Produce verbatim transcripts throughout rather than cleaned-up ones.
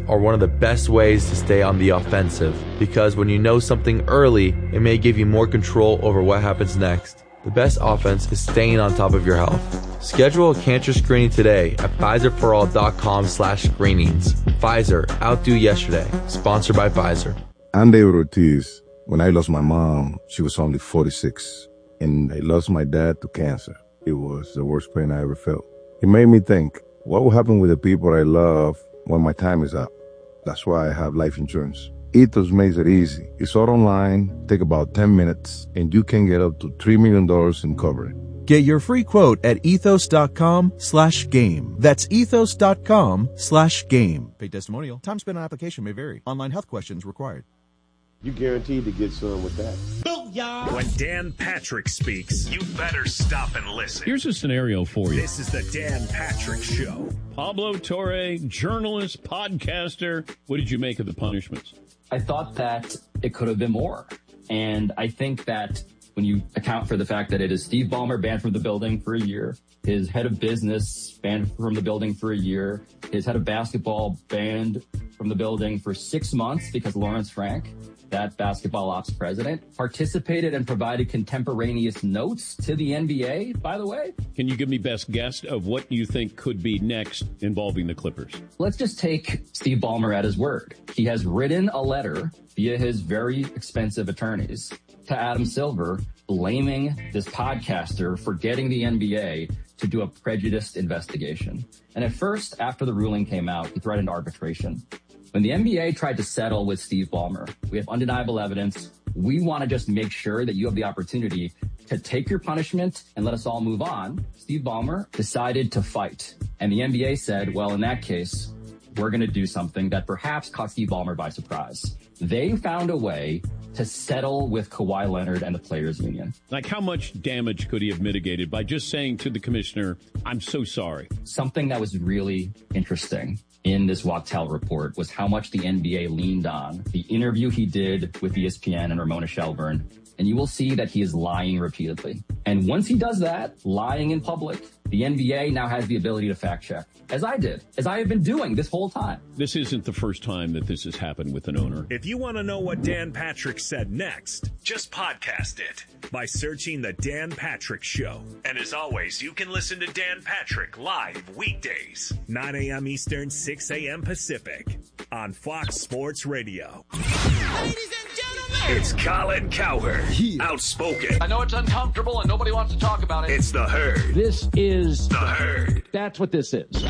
are one of the best ways to stay on the offensive, because when you know something early, it may give you more control over what happens next. The best offense is staying on top of your health. Schedule a cancer screening today at Pfizer for all dot com slash screenings. Pfizer, outdo yesterday. Sponsored by Pfizer. I'm David Ortiz. When I lost my mom, she was only forty-six, and I lost my dad to cancer. It was the worst pain I ever felt. It made me think, what will happen with the people I love when my time is up? That's why I have life insurance. Ethos makes it easy. It's all online, take about ten minutes, and you can get up to three million dollars in coverage. Get your free quote at ethos.com slash game. That's ethos.com slash game. Paid testimonial. Time spent on application may vary. Online health questions required. You guaranteed to get some with that. Booyah! When Dan Patrick speaks, you better stop and listen. Here's a scenario for you. This is the Dan Patrick Show. Pablo Torre, journalist, podcaster. What did you make of the punishments? I thought that it could have been more. And I think that when you account for the fact that it is Steve Ballmer banned from the building for a year, his head of business banned from the building for a year, his head of basketball banned from the building for six months because Lawrence Frank, that basketball ops president, participated and provided contemporaneous notes to the N B A, by the way. Can you give me best guess of what you think could be next involving the Clippers? Let's just take Steve Ballmer at his word. He has written a letter via his very expensive attorneys to Adam Silver blaming this podcaster for getting the N B A to do a prejudiced investigation. And at first, after the ruling came out, he threatened arbitration. When the N B A tried to settle with Steve Ballmer, we have undeniable evidence. We want to just make sure that you have the opportunity to take your punishment and let us all move on. Steve Ballmer decided to fight. And the N B A said, well, in that case, we're going to do something that perhaps caught Steve Ballmer by surprise. They found a way to settle with Kawhi Leonard and the Players Union. Like, how much damage could he have mitigated by just saying to the commissioner, I'm so sorry? Something that was really interesting in this Wachtell report was how much the N B A leaned on the interview he did with E S P N and Ramona Shelburne. And you will see that he is lying repeatedly. And once he does that, lying in public, the N B A now has the ability to fact check, as I did, as I have been doing this whole time. This isn't the first time that this has happened with an owner. If you want to know what Dan Patrick said next, just podcast it by searching The Dan Patrick Show. And as always, you can listen to Dan Patrick live weekdays, nine a.m. Eastern, six a.m. Pacific, on Fox Sports Radio. Ladies and gentlemen, it's Colin Cowherd, yeah. Outspoken. I know it's uncomfortable and nobody wants to talk about it. It's The Herd. This is The Herd. That's what this is.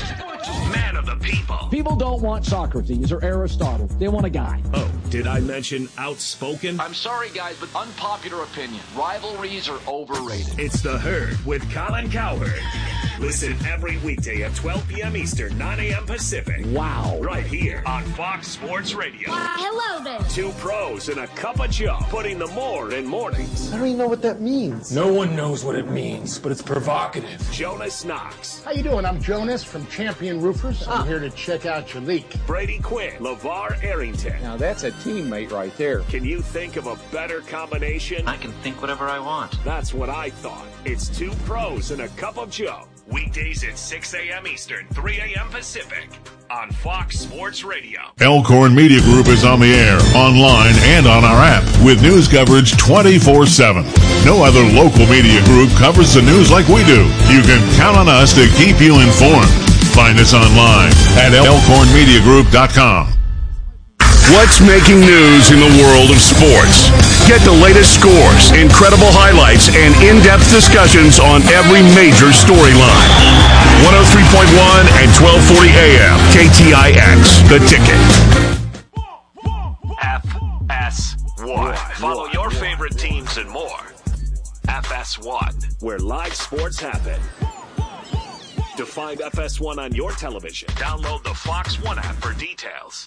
Man of the people. People don't want Socrates or Aristotle. They want a guy. Oh, did I mention outspoken? I'm sorry, guys, but unpopular opinion. Rivalries are overrated. It's The Herd with Colin Cowherd. Listen every weekday at twelve p.m. Eastern, nine a.m. Pacific. Wow. Right here on Fox Sports Radio. Hello there. Two pros and a cup of Joe, putting the more in mornings. I don't even know what that means. No one knows what it means, but it's provocative. Jonas Knox. How you doing? I'm Jonas from Champion Roofers. I'm ah. here to check out your leak. Brady Quinn. LeVar Arrington. Now that's a teammate right there. Can you think of a better combination? I can think whatever I want. That's what I thought. It's two pros and a cup of Joe. Weekdays at six a.m. Eastern, three a.m. Pacific on Fox Sports Radio. Elkhorn Media Group is on the air, online, and on our app with news coverage twenty-four seven. No other local media group covers the news like we do. You can count on us to keep you informed. Find us online at elkhorn media group dot com. What's making news in the world of sports? Get the latest scores, incredible highlights, and in-depth discussions on every major storyline. one oh three point one and twelve forty A M, K T I X, The Ticket. F S one. Follow your favorite teams and more. F S one, where live sports happen. To find F S one on your television, download the Fox One app for details.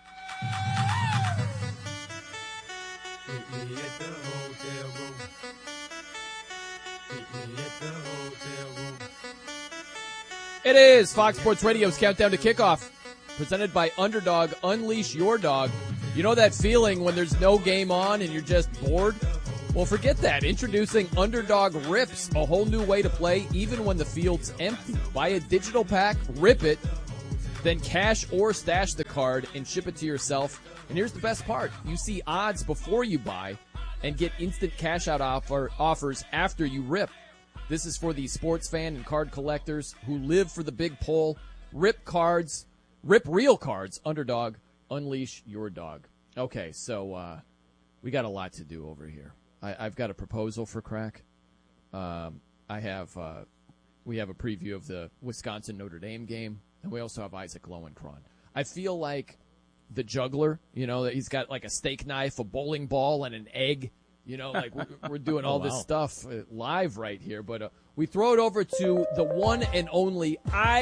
It is Fox Sports Radio's Countdown to Kickoff, presented by Underdog. Unleash your dog. You know that feeling when there's no game on and you're just bored? Well, forget that. Introducing Underdog Rips, a whole new way to play even when the field's empty. Buy a digital pack, rip it, Then cash or stash the card and ship it to yourself. And here's the best part. You see odds before you buy and get instant cash out offer offers after you rip. This is for the sports fan and card collectors who live for the big pull. Rip cards, rip real cards, Underdog, unleash your dog. Okay, so uh, we got a lot to do over here. I, I've got a proposal for Crack. Um, I have, uh, we have a preview of the Wisconsin Notre Dame game, and we also have Isaac Lowenkron. I feel like the juggler, you know, that he's got like a steak knife, a bowling ball, and an egg. You know, like we're, we're doing all oh, wow. this stuff uh, live right here. But uh, we throw it over to the one and only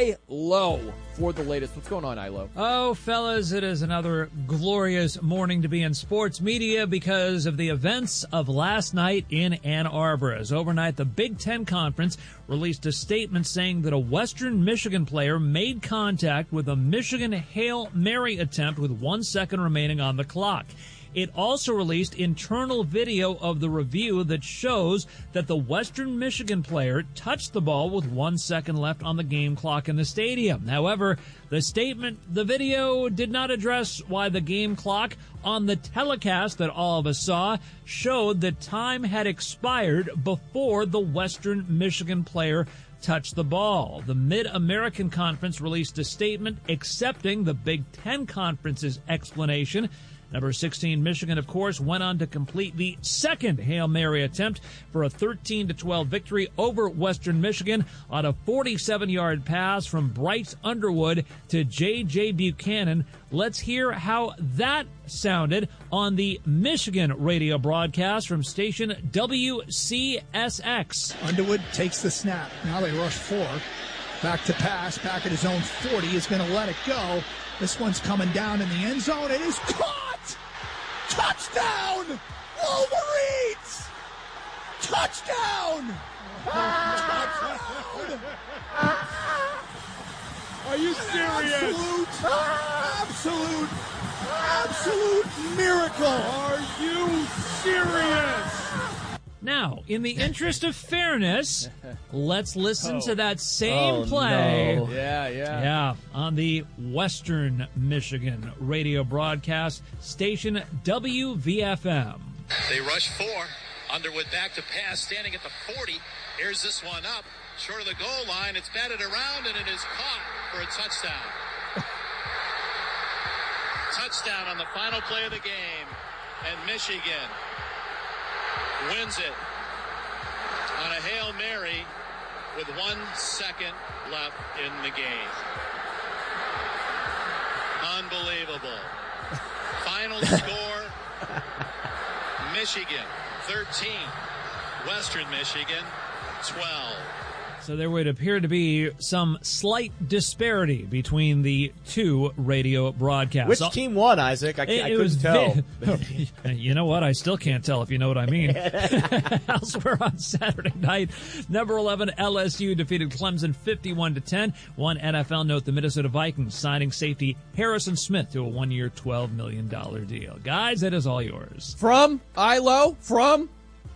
I-Lo for the latest. What's going on, I-Lo? Oh, fellas, it is another glorious morning to be in sports media because of the events of last night in Ann Arbor. As overnight, the Big Ten Conference released a statement saying that a Western Michigan player made contact with a Michigan Hail Mary attempt with one second remaining on the clock. It also released internal video of the review that shows that the Western Michigan player touched the ball with one second left on the game clock in the stadium. However, the statement, the video did not address why the game clock on the telecast that all of us saw showed that time had expired before the Western Michigan player touched the ball. The Mid-American Conference released a statement accepting the Big Ten Conference's explanation. Number sixteen, Michigan, of course, went on to complete the second Hail Mary attempt for a thirteen to twelve victory over Western Michigan on a forty-seven-yard pass from Bryce Underwood to J J. Buchanan. Let's hear how that sounded on the Michigan radio broadcast from station W C S X. Underwood takes the snap. Now they rush four. Back to pass. Back at his own forty. Is going to let it go. This one's coming down in the end zone. It is caught! Touchdown! Wolverines! Touchdown! Touchdown! Are you serious? Absolute, absolute, absolute miracle! Are you serious? Now, in the interest of fairness, let's listen oh. to that same oh, play. No. Yeah, yeah. Yeah, on the Western Michigan radio broadcast station W V F M. They rush four. Underwood back to pass, standing at the forty. Here's this one up, short of the goal line. It's batted around, and it is caught for a touchdown. Touchdown on the final play of the game, and Michigan wins it on a Hail Mary with one second left in the game. Unbelievable. Final score, Michigan thirteen, Western Michigan twelve. So there would appear to be some slight disparity between the two radio broadcasts. Which team won, Isaac? I, it, I it couldn't tell. Vi- you know what? I still can't tell if you know what I mean. Elsewhere on Saturday night, number eleven L S U defeated Clemson fifty-one to ten. One N F L note: the Minnesota Vikings signing safety Harrison Smith to a one-year, twelve million dollars deal. Guys, that is all yours. From I-Lo, from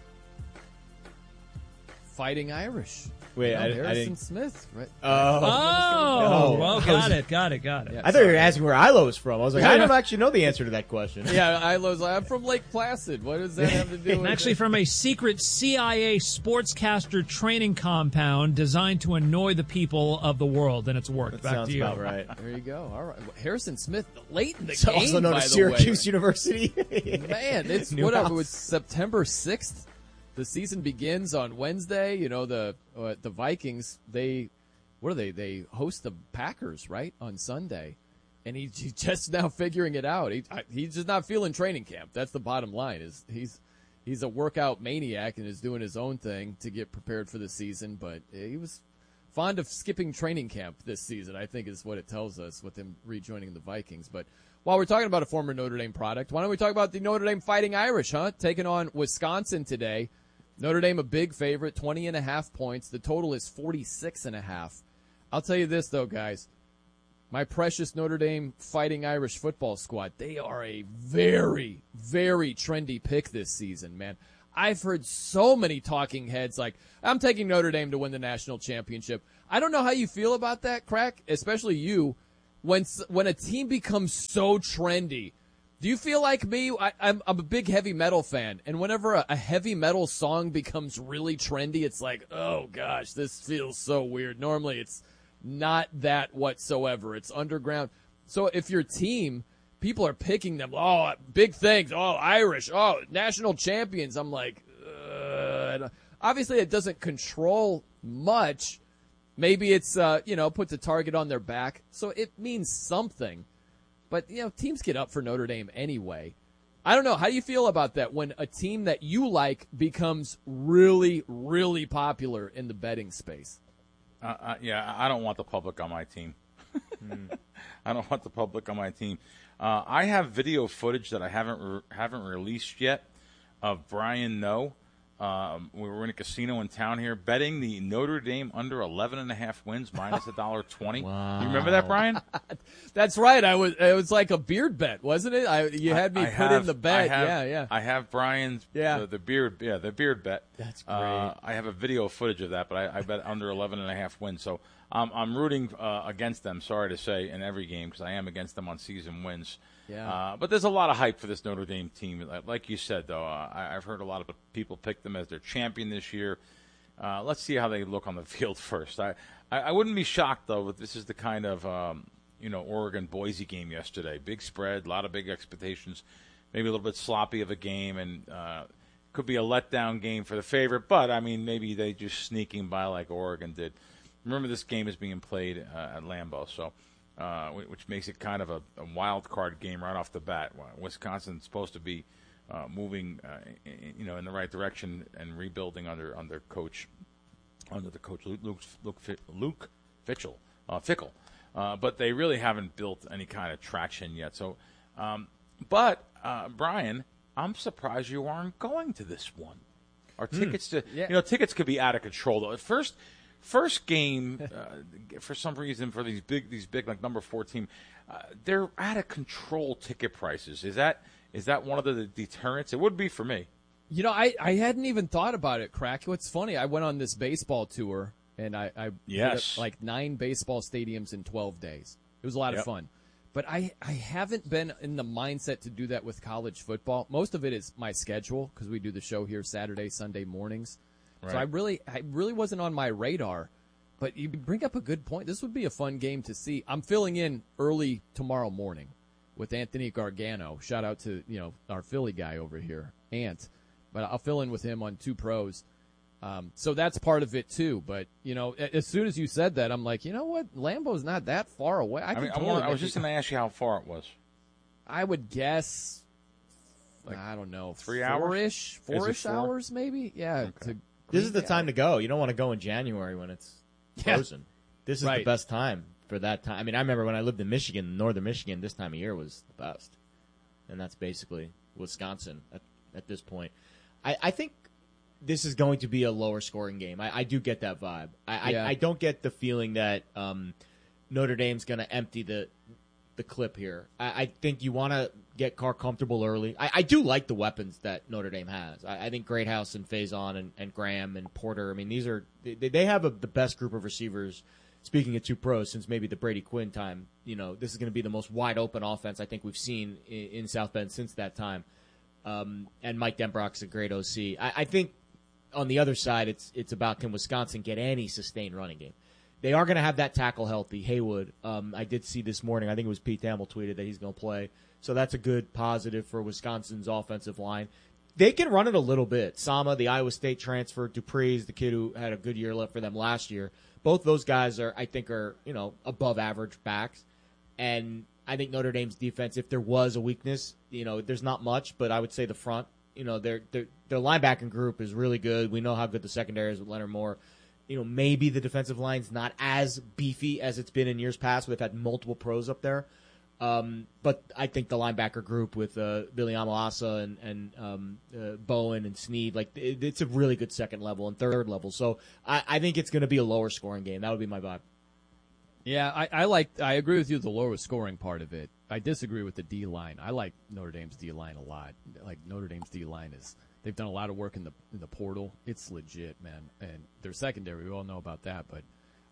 Fighting Irish. Wait, no, I, Harrison I didn't. Smith, right? Oh, oh, well, got it, got it, got it. Yeah, I thought you were asking where I L O was from. I was like, I don't actually know the answer to that question. Yeah, I-Lo's like, I'm from Lake Placid. What does that have to do with Actually, it? from a secret C I A sportscaster training compound designed to annoy the people of the world, and it's worked. That Back sounds to you. about right. There you go. All right, Harrison Smith, late in the It's game, also known by as the Syracuse way. University. Man, it's whatever. It was September sixth. The season begins on Wednesday. You know, the uh, the Vikings, they, what are they? They host the Packers, right, on Sunday. And he, he's just now figuring it out. He, I, he's just not feeling training camp. That's the bottom line. Is he's he's a workout maniac and is doing his own thing to get prepared for the season. But he was fond of skipping training camp this season, I think is what it tells us with him rejoining the Vikings. But while we're talking about a former Notre Dame product, why don't we talk about the Notre Dame Fighting Irish, huh? Taking on Wisconsin today. Notre Dame a big favorite, twenty and a half points. The total is forty-six and a half. I'll tell you this, though, guys. My precious Notre Dame Fighting Irish football squad, they are a very, very trendy pick this season, man. I've heard so many talking heads like, I'm taking Notre Dame to win the national championship. I don't know how you feel about that, Crack, especially you. when when a team becomes so trendy, do you feel like me? I, I'm, I'm a big heavy metal fan, and whenever a, a heavy metal song becomes really trendy, it's like, oh gosh, this feels so weird. Normally, it's not that whatsoever. It's underground. So if your team, people are picking them, oh, big things, oh, Irish, oh, national champions, I'm like, uh, obviously it doesn't control much. Maybe it's, uh, you know, puts a target on their back, so it means something. But, you know, teams get up for Notre Dame anyway. I don't know. How do you feel about that when a team that you like becomes really, really popular in the betting space? Uh, uh, yeah, I don't want the public on my team. mm. I don't want the public on my team. Uh, I have video footage that I haven't re- haven't released yet of Brian Noe. Um, we were in a casino in town here betting the Notre Dame under eleven and a half wins minus a dollar twenty. Wow. You remember that, Brian? That's right. I was. It was like a beard bet, wasn't it? I, you had me I put have, in the bet. I have, yeah, yeah. I have Brian's. Yeah. The, the beard. Yeah, the beard bet. That's great. Uh, I have a video footage of that, but I, I bet under eleven and a half wins. So um, I'm rooting uh, against them. Sorry to say, in every game because I am against them on season wins. Yeah. Uh, but there's a lot of hype for this Notre Dame team. Like you said, though, uh, I, I've heard a lot of people pick them as their champion this year. Uh, let's see how they look on the field first. I, I, I wouldn't be shocked, though, if this is the kind of, um, you know, Oregon-Boise game yesterday. Big spread, a lot of big expectations, maybe a little bit sloppy of a game, and uh, could be a letdown game for the favorite. But, I mean, maybe they just sneaking by like Oregon did. Remember, this game is being played uh, at Lambeau, so... Uh, which makes it kind of a, a wild card game right off the bat. Wisconsin's supposed to be uh, moving, uh, in, you know, in the right direction and rebuilding under under coach under the coach Luke Luke, Luke, Luke Fickell, uh, Fickell. Uh, but they really haven't built any kind of traction yet. So, um, but uh, Brian, I'm surprised you aren't going to this one. Our Hmm. tickets to Yeah. you know tickets could be out of control though. At first. First game, uh, for some reason, for these big, these big like number four team, uh, they're out of control ticket prices. Is that is that one of the deterrents? It would be for me. You know, I, I hadn't even thought about it, Crack. What's funny, I went on this baseball tour, and I, I Yes. hit like nine baseball stadiums in twelve days. It was a lot Yep. of fun. But I, I haven't been in the mindset to do that with college football. Most of it is my schedule, because we do the show here Saturday, Sunday mornings. Right. So I really, I really wasn't on my radar. But you bring up a good point. This would be a fun game to see. I'm filling in early tomorrow morning with Anthony Gargano. Shout out to, you know, our Philly guy over here, Ant. But I'll fill in with him on Two Pros. Um, so that's part of it too. But, you know, as soon as you said that, I'm like, you know what? Lambeau's not that far away. I, I could mean, I, totally wanna, I was make just it- going to ask you how far it was. I would guess, Like I don't know, three hours? four-ish, Is it four-ish four? hours maybe? Yeah. Okay. To This is the yeah. time to go. You don't want to go in January when it's Yeah. frozen. This is Right. the best time for that time. I mean, I remember when I lived in Michigan, northern Michigan, this time of year was the best. And that's basically Wisconsin at, at this point. I, I think this is going to be a lower scoring game. I, I do get that vibe. I, Yeah. I, I don't get the feeling that um, Notre Dame's going to empty the the clip here. I, I think you want to get Carr comfortable early. I, I do like the weapons that Notre Dame has. I, I think Greathouse and Faison and, and Graham and Porter, I mean, these are they, they have a, the best group of receivers, speaking of two pros, since maybe the Brady Quinn time. You know, this is going to be the most wide open offense I think we've seen in, in South Bend since that time. Um, and Mike Denbrock's a great O C. I, I think on the other side, it's it's about can Wisconsin get any sustained running game. They are going to have that tackle healthy. Haywood, um, I did see this morning, I think it was Pete Thamel tweeted that he's going to play. So that's a good positive for Wisconsin's offensive line. They can run it a little bit. Sama, the Iowa State transfer, Dupree's the kid who had a good year left for them last year. Both those guys are, I think, are you know above average backs. And I think Notre Dame's defense, if there was a weakness, you know, there's not much, but I would say the front, you know, their their their linebacking group is really good. We know how good the secondary is with Leonard Moore. You know, maybe the defensive line's not as beefy as it's been in years past, where they've had multiple pros up there. Um, but I think the linebacker group with uh, Billy Amalasa and, and um, uh, Bowen and Sneed, like it, it's a really good second level and third level. So I, I think it's going to be a lower scoring game. That would be my vibe. Yeah, I, I like. I agree with you. The lower scoring part of it. I disagree with the D line. I like Notre Dame's D line a lot. Like Notre Dame's D line is. They've done a lot of work in the in the portal. It's legit, man. And their secondary, we all know about that. But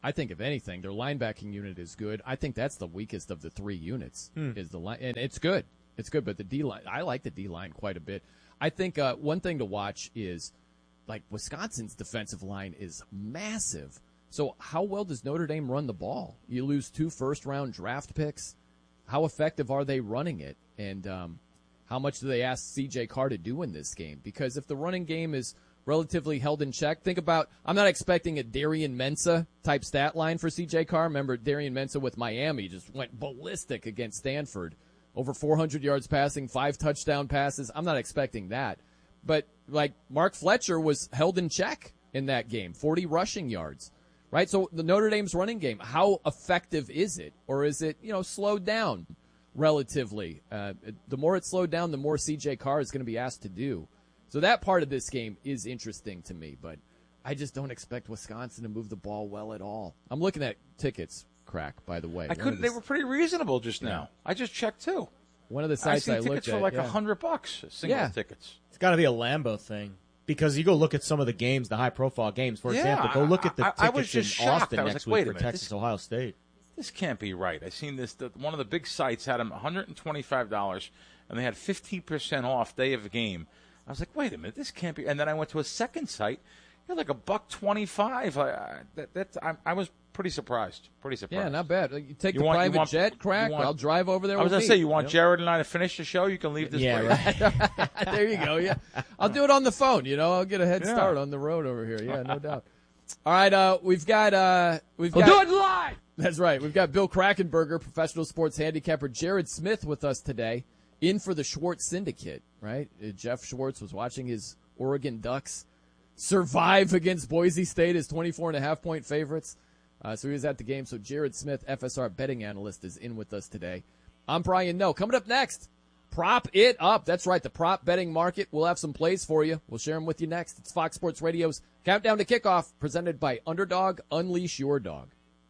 I think if anything, their linebacking unit is good. I think that's the weakest of the three units. Hmm. Is the line, and it's good. It's good, but the D line, I like the D line quite a bit. I think uh, one thing to watch is like Wisconsin's defensive line is massive. So how well does Notre Dame run the ball? You lose two first round draft picks. How effective are they running it? And um, how much do they ask C J Carr to do in this game? Because if the running game is relatively held in check. Think about, I'm not expecting a Darian Mensah type stat line for C J Carr. Remember, Darian Mensah with Miami just went ballistic against Stanford. Over four hundred yards passing, five touchdown passes. I'm not expecting that. But, like, Mark Fletcher was held in check in that game, forty rushing yards, right? So the Notre Dame's running game, how effective is it? Or is it, you know, slowed down relatively? Uh, the more it's slowed down, the more C J Carr is going to be asked to do. So that part of this game is interesting to me, but I just don't expect Wisconsin to move the ball well at all. I'm looking at tickets, Crack, by the way. I couldn't. They were pretty reasonable just now. Yeah. I just checked too. One of the sites I, I looked at. tickets for like a yeah. hundred bucks. Single yeah. tickets. It's got to be a Lambeau thing because you go look at some of the games, the high-profile games. For yeah, example, go look at the I, tickets I was just in shocked. Austin I was next like, wait week a for minute, Texas this, Ohio State. This can't be right. I seen this. The, one of the big sites had them one hundred twenty-five dollars, and they had fifteen percent off day of the game. I was like, wait a minute, this can't be. And then I went to a second site. You had like a buck twenty-five. I, I, that, that, I, I was pretty surprised. Pretty surprised. Yeah, not bad. You take you the want, private want, jet, Crack. want, I'll drive over there. I was going to say, you want yep. Jared and I to finish the show? You can leave this yeah, place. Right. There you go. Yeah, I'll do it on the phone. You know, I'll get a head yeah. start on the road over here. Yeah, no doubt. All right, uh, we've got uh, we've we'll got. do it live. That's right. We've got Bill Krackomberger, professional sports handicapper, Jared Smith with us today, in for the Schwartz Syndicate. Right, uh, Jeff Schwartz was watching his Oregon Ducks survive against Boise State as twenty-four and a half point favorites. Uh, so he was at the game. So Jared Smith, F S R betting analyst, is in with us today. I'm Brian Noe. Coming up next, prop it up. That's right, the prop betting market. We'll have some plays for you. We'll share them with you next. It's Fox Sports Radio's Countdown to Kickoff, presented by Underdog. Unleash your dog.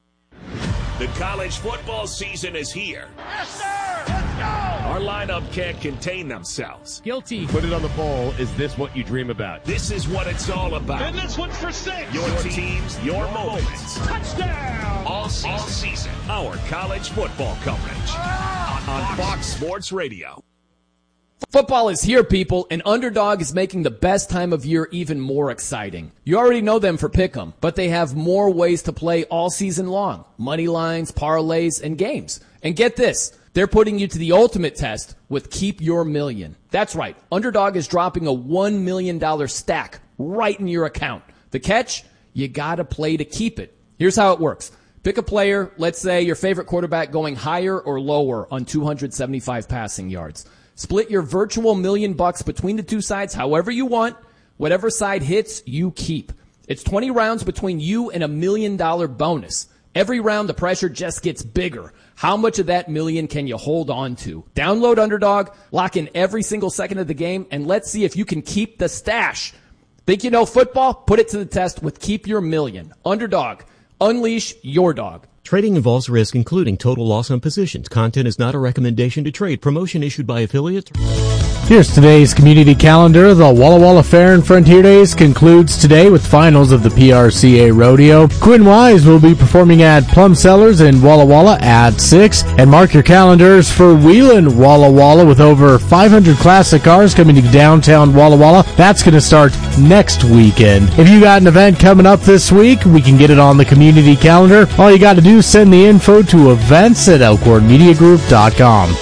The college football season is here. Yes, sir! Let's go! Our lineup can't contain themselves. Guilty. Put it on the bowl. Is this what you dream about? This is what it's all about. And this one's for six. Your teams, your, your moments. Touchdown! All season. All season. Our college football coverage ah, on, on Fox Sports Radio. Football is here, people, and Underdog is making the best time of year even more exciting. You already know them for Pick'em, but they have more ways to play all season long. Money lines, parlays, and games. And get this, they're putting you to the ultimate test with Keep Your Million. That's right, Underdog is dropping a one million dollars stack right in your account. The catch? You gotta play to keep it. Here's how it works. Pick a player, let's say your favorite quarterback going higher or lower on two hundred seventy-five passing yards. Split your virtual million bucks between the two sides however you want. Whatever side hits, you keep. It's twenty rounds between you and a million dollar bonus. Every round, the pressure just gets bigger. How much of that million can you hold on to? Download Underdog, lock in every single second of the game, and let's see if you can keep the stash. Think you know football? Put it to the test with Keep Your Million. Underdog. Unleash your dog. Trading involves risk, including total loss on positions. Content is not a recommendation to trade. Promotion issued by affiliates. Here's today's community calendar. The Walla Walla Fair and Frontier Days concludes today with finals of the P R C A Rodeo. Quinn Wise will be performing at Plum Cellars in Walla Walla at six. And mark your calendars for Wheeling Walla Walla with over five hundred classic cars coming to downtown Walla Walla. That's going to start next weekend. If you got an event coming up this week, we can get it on the community calendar. All you got to do is send the info to events at elkhorn media group dot com.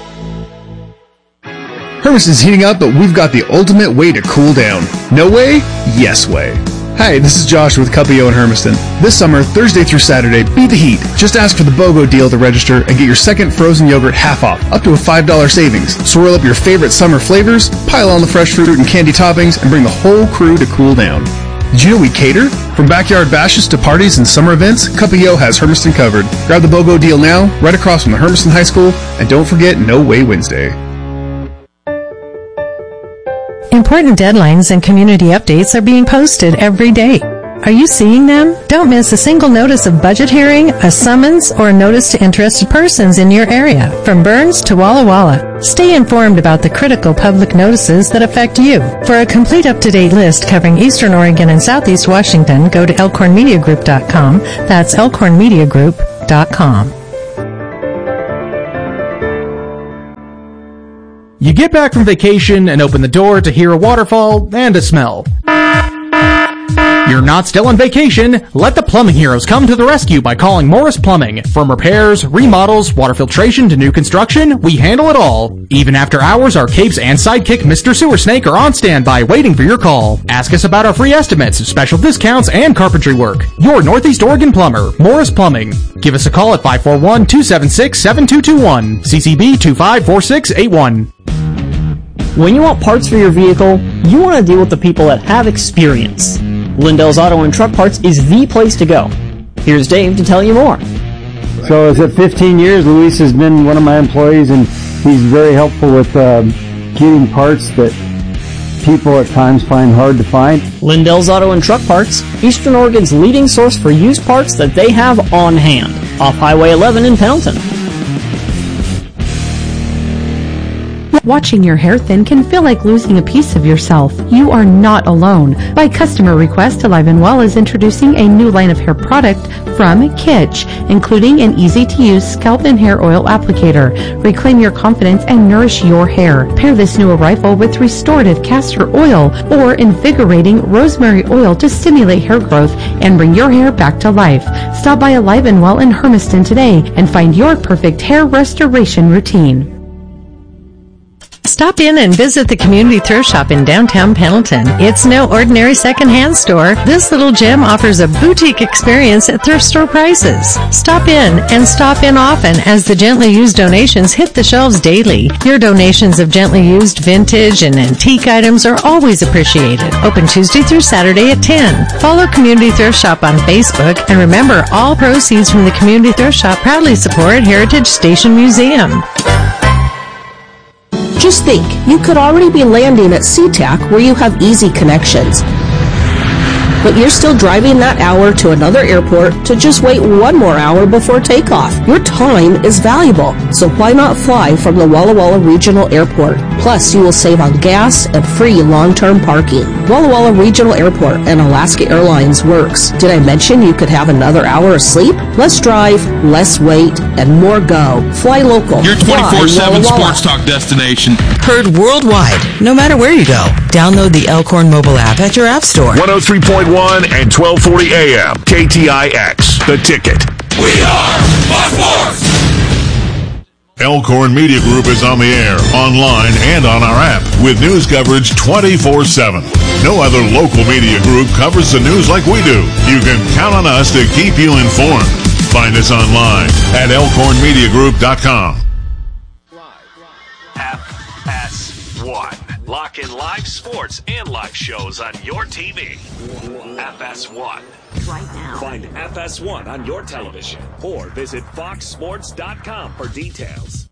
Hermiston's heating up, but we've got the ultimate way to cool down. No way? Yes way. Hi, this is Josh with Cuppio in Hermiston. This summer, Thursday through Saturday, beat the heat. Just ask for the BOGO deal to register and get your second frozen yogurt half off, up to a five dollars savings. Swirl up your favorite summer flavors, pile on the fresh fruit and candy toppings, and bring the whole crew to cool down. Did you know we cater? From backyard bashes to parties and summer events, Cuppio has Hermiston covered. Grab the BOGO deal now, right across from the Hermiston High School, and don't forget No Way Wednesday. Important deadlines and community updates are being posted every day. Are you seeing them? Don't miss a single notice of budget hearing, a summons, or a notice to interested persons in your area. From Burns to Walla Walla. Stay informed about the critical public notices that affect you. For a complete up-to-date list covering Eastern Oregon and Southeast Washington, go to elkhorn media group dot com. That's elkhorn media group dot com. You get back from vacation and open the door to hear a waterfall and a smell. You're not still on vacation. Let the plumbing heroes come to the rescue by calling Morris Plumbing. From repairs, remodels, water filtration to new construction, we handle it all. Even after hours, our capes and sidekick Mister Sewer Snake are on standby waiting for your call. Ask us about our free estimates, special discounts, and carpentry work. Your Northeast Oregon plumber, Morris Plumbing. Give us a call at five four one, two seven six, seven two two one, C C B two five four six eight one. When you want parts for your vehicle, you want to deal with the people that have experience. Lindell's Auto and Truck Parts is the place to go. Here's Dave to tell you more. So is it fifteen years? Luis has been one of my employees, and he's very helpful with uh, getting parts that people at times find hard to find. Lindell's Auto and Truck Parts, Eastern Oregon's leading source for used parts that they have on hand, off Highway eleven in Pendleton. Watching your hair thin can feel like losing a piece of yourself. You are not alone. By customer request, Alive and Well is introducing a new line of hair product from Kitsch, including an easy-to-use scalp and hair oil applicator. Reclaim your confidence and nourish your hair. Pair this new arrival with restorative castor oil or invigorating rosemary oil to stimulate hair growth and bring your hair back to life. Stop by Alive and Well in Hermiston today and find your perfect hair restoration routine. Stop in and visit the Community Thrift Shop in downtown Pendleton. It's no ordinary secondhand store. This little gem offers a boutique experience at thrift store prices. Stop in and stop in often as the gently used donations hit the shelves daily. Your donations of gently used vintage and antique items are always appreciated. Open Tuesday through Saturday at ten. Follow Community Thrift Shop on Facebook, and remember, all proceeds from the Community Thrift Shop proudly support Heritage Station Museum. Just think, you could already be landing at SeaTac where you have easy connections. But you're still driving that hour to another airport to just wait one more hour before takeoff. Your time is valuable, so why not fly from the Walla Walla Regional Airport? Plus, you will save on gas and free long-term parking. Walla Walla Regional Airport and Alaska Airlines works. Did I mention you could have another hour of sleep? Less drive, less wait, and more go. Fly local. Your twenty-four seven sports talk destination. Heard worldwide, no matter where you go. Download the Elkhorn mobile app at your app store. one oh three point one and twelve forty A M. K T I X. The Ticket. We are Fox Sports! Elkhorn Media Group is on the air, online, and on our app with news coverage twenty-four seven. No other local media group covers the news like we do. You can count on us to keep you informed. Find us online at elkhorn media group dot com. F S one. Lock in live sports and live shows on your T V. F S one. Right now. Find F S one on your television or visit fox sports dot com for details.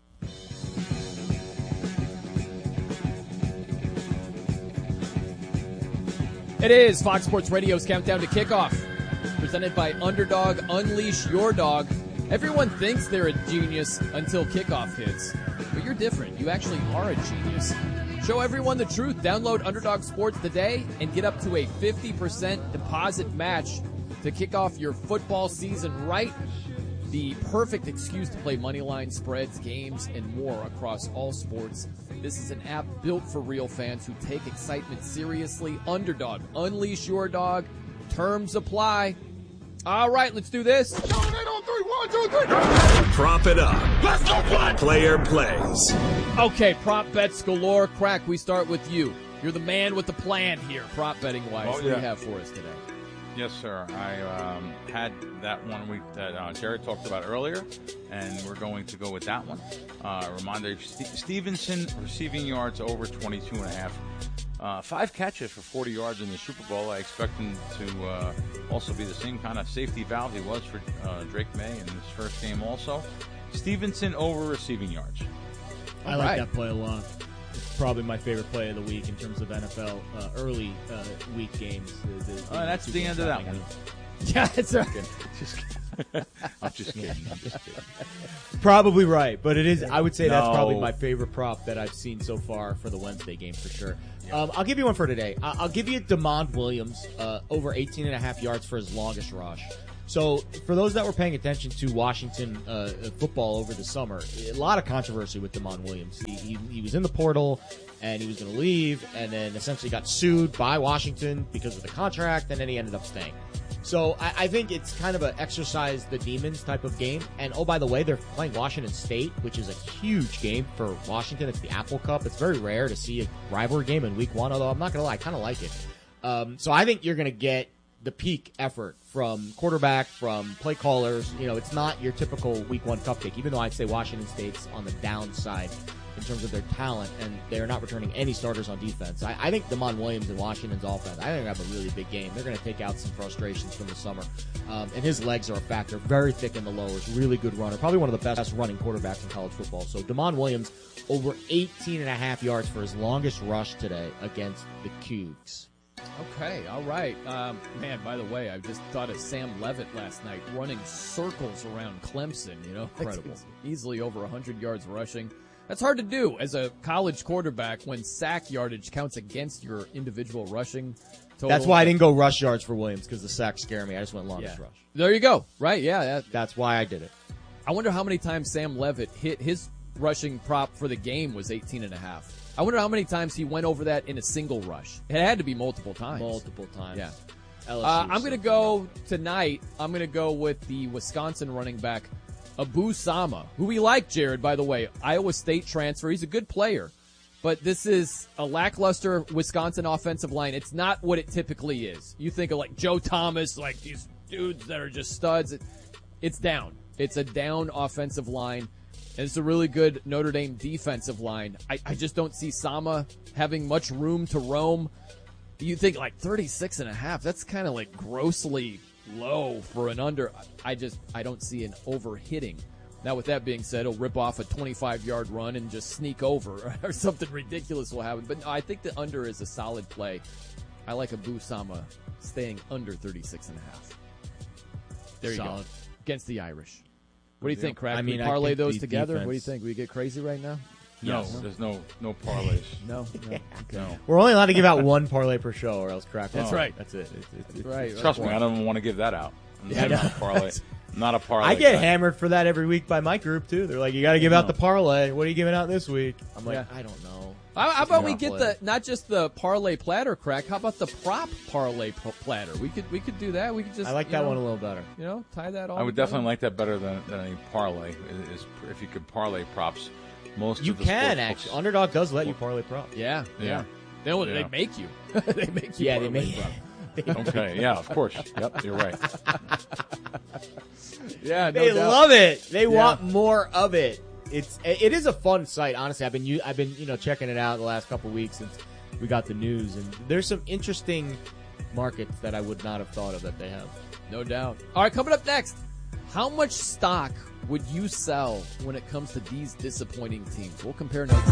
It is Fox Sports Radio's Countdown to Kickoff, presented by Underdog. Unleash your dog. Everyone thinks they're a genius until kickoff hits, but you're different. You actually are a genius. Show everyone the truth. Download Underdog Sports today and get up to a fifty percent deposit match to kick off your football season right. The perfect excuse to play money line spreads, games, and more across all sports. This is an app built for real fans who take excitement seriously. Underdog. Unleash your dog. Terms apply. All right, let's do this. Prop it up. Let's go play. Player plays. Okay, prop bets galore. Crack, we start with you. You're the man with the plan here, prop betting wise. Oh, What do yeah. you have for us today? Yes, sir. I um, had that one week that uh, Jared talked about earlier, and we're going to go with that one. Uh, reminder, St- Stevenson receiving yards over twenty-two and a half. Uh, five catches for forty yards in the Super Bowl. I expect him to uh, also be the same kind of safety valve he was for uh, Drake May in his first game also. Stevenson over receiving yards. I like that play a lot. probably my favorite play of the week in terms of N F L uh, early uh, week games. The, the, Oh, that's the end of that one. Yeah, it's a, Just kidding. I'm just kidding. I'm just kidding. Probably right, but it is. I would say that's No. probably my favorite prop that I've seen so far for the Wednesday game for sure. Um, I'll give you one for today. I- I'll give you DeMond Williams uh, over eighteen and a half yards for his longest rush. So for those that were paying attention to Washington uh, football over the summer, a lot of controversy with DeMond Williams. He, he, he was in the portal and he was going to leave, and then essentially got sued by Washington because of the contract, and then he ended up staying. So I, I think it's kind of an exercise the demons type of game. And oh, by the way, they're playing Washington State, which is a huge game for Washington. It's the Apple Cup. It's very rare to see a rivalry game in week one, although I'm not going to lie, I kind of like it. Um, so I think you're going to get the peak effort from quarterback, from play callers. You know, it's not your typical week one cupcake, even though I'd say Washington State's on the downside in terms of their talent, and they're not returning any starters on defense. I, I think DeMond Williams and Washington's offense, I think they have a really big game. They're going to take out some frustrations from the summer. Um, and his legs are a factor. Very thick in the lowers. Really good runner. Probably one of the best running quarterbacks in college football. So DeMond Williams over eighteen and a half yards for his longest rush today against the Cougs. Okay, all right. Um, man, by the way, I just thought of Sam Levitt last night running circles around Clemson, you know? Incredible. It's easily over one hundred yards rushing. That's hard to do as a college quarterback when sack yardage counts against your individual rushing total. That's why I didn't go rush yards for Williams, because the sacks scare me. I just went longest Yeah. rush. There you go. Right, yeah. That, That's why I did it. I wonder how many times Sam Levitt hit his rushing prop for the game was eighteen and a half. I wonder how many times he went over that in a single rush. It had to be multiple times. Multiple times. Yeah. L S U Uh, I'm going to so- go tonight. I'm going to go with the Wisconsin running back, Abu Sama, who we like, Jared, by the way. Iowa State transfer. He's a good player. But this is a lackluster Wisconsin offensive line. It's not what it typically is. You think of like Joe Thomas, like these dudes that are just studs. It, it's down. It's a down offensive line. And it's a really good Notre Dame defensive line. I, I just don't see Sama having much room to roam. You think like thirty-six and a half. That's kind of like grossly low for an under. I just, I don't see an over hitting. Now, with that being said, he'll rip off a twenty-five yard run and just sneak over or something ridiculous will happen. But no, I think the under is a solid play. I like Abu Sama staying under thirty-six and a half. There you Solid. go. Against the Irish. What do you think, Craig? I mean, we I parlay think those the together? defense- What do you think? We get crazy right now? No, Yes. there's no no parlays. No, no. No. We're only allowed to give out one parlay per show, or else crack. That's will. right. That's it. It's, it's, it's, Right. Trust me, I don't even want to give that out. I'm Yeah, I not know. a parlay. I'm not a parlay. I get guy. hammered for that every week by my group too. They're like, "You got to give out the parlay. What are you giving out this week?" I'm like, Yeah. "I don't know." How, how about we get Monopoly. the not just the parlay platter, Crack? How about the prop parlay p- platter? We could we could do that. We could just I like you that know, one a little better. You know, tie that all. I would together. definitely like that better than, than any parlay. Is, is if you could parlay props. Most You of the can sports actually. books- Underdog does let you parlay prop. Yeah, yeah. Yeah. They don't- Yeah. they make you. they make you. Yeah, they parlay make- prop. Okay, yeah, of course. Yep, you're right. Yeah, no They doubt. love it. They Yeah. want more of it. It's it is a fun site. Honestly, I've been u- I've been you know checking it out the last couple of weeks since we got the news, and there's some interesting markets that I would not have thought of that they have. No doubt. All right, coming up next, how much stock would you sell when it comes to these disappointing teams? We'll compare notes.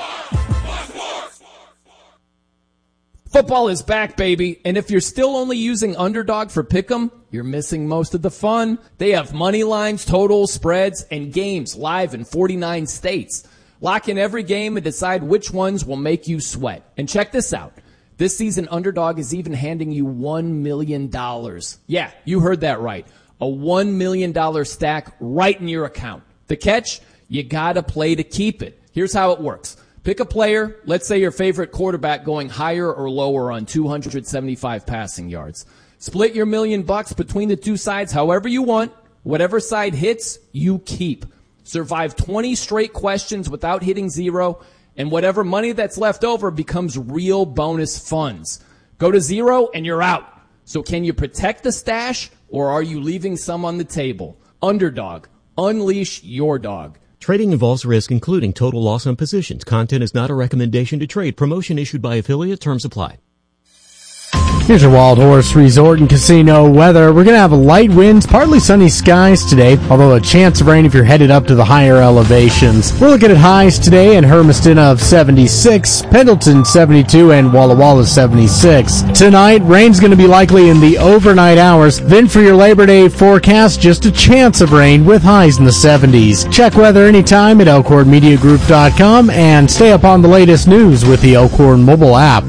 Football is back, baby. And if you're still only using Underdog for Pick'em, you're missing most of the fun. They have money lines, totals, spreads, and games live in forty-nine states. Lock in every game and decide which ones will make you sweat. And check this out. This season, Underdog is even handing you one million dollars. Yeah, you heard that right. A one million dollars stack right in your account. The catch? You gotta play to keep it. Here's how it works. Pick a player, let's say your favorite quarterback going higher or lower on two hundred seventy-five passing yards. Split your million bucks between the two sides however you want. Whatever side hits, you keep. Survive twenty straight questions without hitting zero, and whatever money that's left over becomes real bonus funds. Go to zero and you're out. So can you protect the stash, or are you leaving some on the table? Underdog. Unleash your dog. Trading involves risk, including total loss on positions. Content is not a recommendation to trade. Promotion issued by affiliate. Terms apply. Here's your Wild Horse Resort and Casino weather. We're going to have light winds, partly sunny skies today, although a chance of rain if you're headed up to the higher elevations. We're looking at highs today in Hermiston of seventy-six, Pendleton seventy-two, and Walla Walla seventy-six. Tonight, rain's going to be likely in the overnight hours. Then for your Labor Day forecast, just a chance of rain with highs in the seventies. Check weather anytime at elkhorn media group dot com and stay up on the latest news with the Elkhorn mobile app.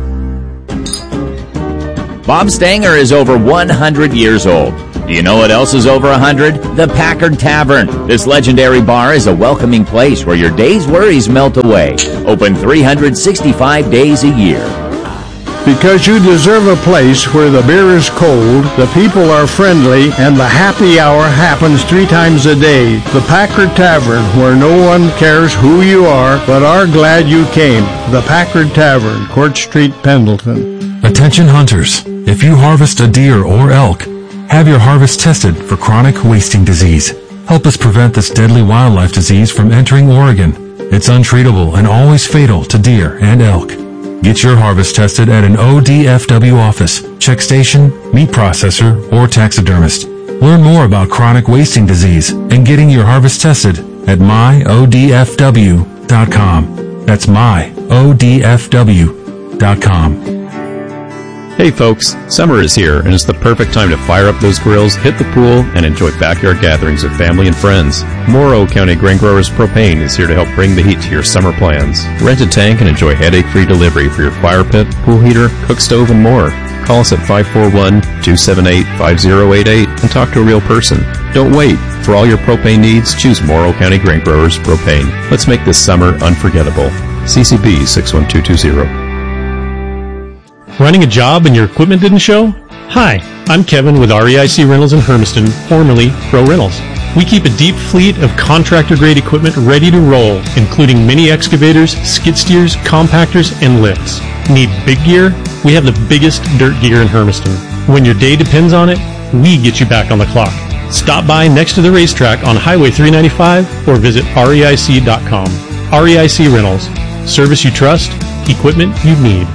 Bob Stanger is over one hundred years old. Do you know what else is over one hundred? The Packard Tavern. This legendary bar is a welcoming place where your day's worries melt away. Open three hundred sixty-five days a year. Because you deserve a place where the beer is cold, the people are friendly, and the happy hour happens three times a day. The Packard Tavern, where no one cares who you are, but are glad you came. The Packard Tavern, Court Street, Pendleton. Attention hunters. If you harvest a deer or elk, have your harvest tested for chronic wasting disease. Help us prevent this deadly wildlife disease from entering Oregon. It's untreatable and always fatal to deer and elk. Get your harvest tested at an O D F W office, check station, meat processor, or taxidermist. Learn more about chronic wasting disease and getting your harvest tested at my O D F W dot com. That's my O D F W dot com. Hey folks, summer is here and it's the perfect time to fire up those grills, hit the pool, and enjoy backyard gatherings with family and friends. Morrow County Grain Growers Propane is here to help bring the heat to your summer plans. Rent a tank and enjoy headache-free delivery for your fire pit, pool heater, cook stove, and more. Call us at five four one, two seven eight, five zero eight eight and talk to a real person. Don't wait. For all your propane needs, choose Morrow County Grain Growers Propane. Let's make this summer unforgettable. C C B six one two two zero. Running a job and your equipment didn't show? Hi, I'm Kevin with R E I C Rentals in Hermiston, formerly Pro Rentals. We keep a deep fleet of contractor-grade equipment ready to roll, including mini excavators, skid steers, compactors, and lifts. Need big gear? We have the biggest dirt gear in Hermiston. When your day depends on it, we get you back on the clock. Stop by next to the racetrack on Highway three ninety-five or visit R E I C dot com. R E I C Rentals. Service you trust, equipment you need.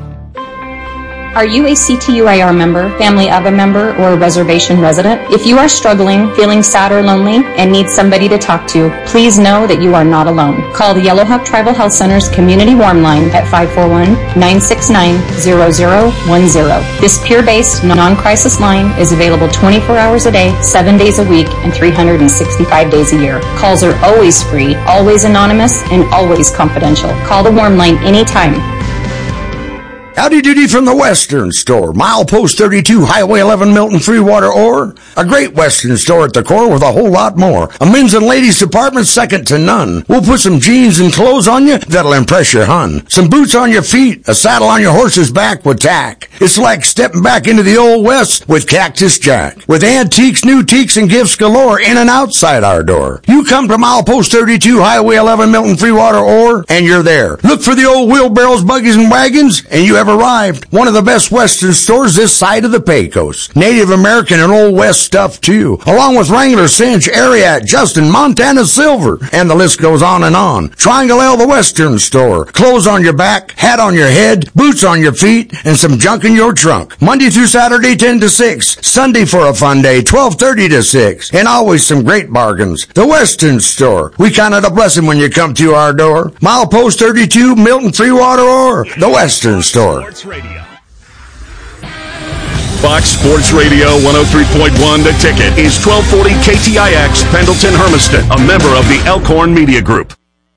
Are you a C T U I R member, family of a member, or a reservation resident? If you are struggling, feeling sad or lonely, and need somebody to talk to, please know that you are not alone. Call the Yellowhawk Tribal Health Center's Community Warm Line at five four one, nine six nine, zero zero one zero. This peer-based, non-crisis line is available twenty-four hours a day, seven days a week, and three hundred sixty-five days a year. Calls are always free, always anonymous, and always confidential. Call the Warm Line anytime. Howdy doody from the Western Store. Milepost thirty-two, Highway eleven, Milton, Freewater, Ore. A great Western store at the core with a whole lot more. A men's and ladies department second to none. We'll put some jeans and clothes on you that'll impress your hun. Some boots on your feet, a saddle on your horse's back with tack. It's like stepping back into the old West with Cactus Jack. With antiques, new teaks, and gifts galore in and outside our door. You come to Milepost thirty-two, Highway eleven, Milton, Freewater, Ore, and you're there. Look for the old wheelbarrows, buggies, and wagons, and you have arrived. One of the best Western stores this side of the Pecos. Native American and Old West stuff too, along with Wrangler, Cinch, Ariat, Justin, Montana Silver, and the list goes on and on. Triangle L, the Western Store. Clothes on your back, hat on your head, boots on your feet, and some junk in your trunk. Monday through Saturday, ten to six. Sunday for a fun day, twelve thirty to six. And always some great bargains. The Western Store. We count it a blessing when you come to our door. Milepost thirty-two, Milton, Freewater, or the Western Store. Sports Radio. Fox Sports Radio one oh three point one The Ticket is twelve forty K T I X, Pendleton, Hermiston, a member of the Elkhorn Media Group.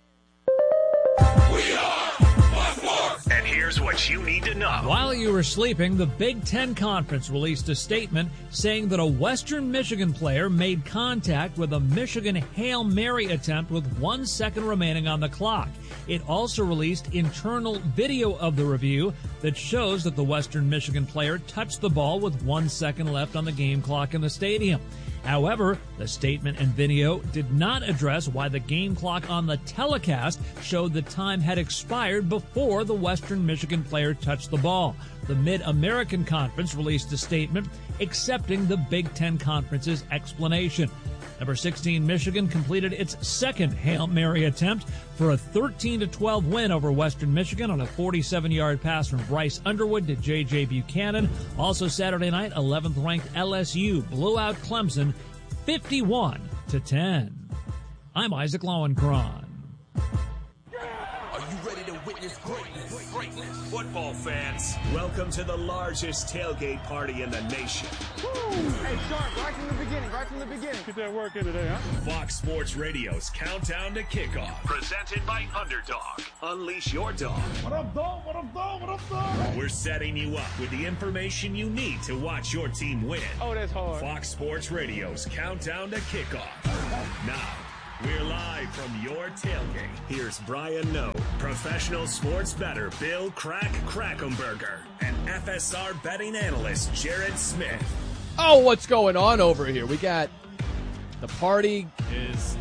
And here's what you need to know. While you were sleeping, the Big Ten Conference released a statement saying that a Western Michigan player made contact with a Michigan Hail Mary attempt with one second remaining on the clock. It also released internal video of the review that shows that the Western Michigan player touched the ball with one second left on the game clock in the stadium. However, the statement and video did not address why the game clock on the telecast showed the time had expired before the Western Michigan player touched the ball. The Mid-American Conference released a statement accepting the Big Ten Conference's explanation. Number sixteen, Michigan completed its second Hail Mary attempt for a thirteen to twelve win over Western Michigan on a forty-seven-yard pass from Bryce Underwood to J J. Buchanan. Also Saturday night, eleventh-ranked L S U blew out Clemson fifty-one to ten. I'm Isaac Lowenkron. Are you ready to witness greatness? Greatness. Football fans, welcome to the largest tailgate party in the nation. Woo! Hey, Sharp, right from the beginning, right from the beginning. Get that work in today, huh? Fox Sports Radio's Countdown to Kickoff, presented by Underdog. Unleash your dog. What up, dog? What up, dog? What up, dog? We're setting you up with the information you need to watch your team win. Oh, that's hard. Fox Sports Radio's Countdown to Kickoff. Now, we're live from your tailgate. Here's Brian Noe, professional sports bettor Bill Crack Krackomberger, and F S R betting analyst Jared Smith. Oh, what's going on over here? We got the party is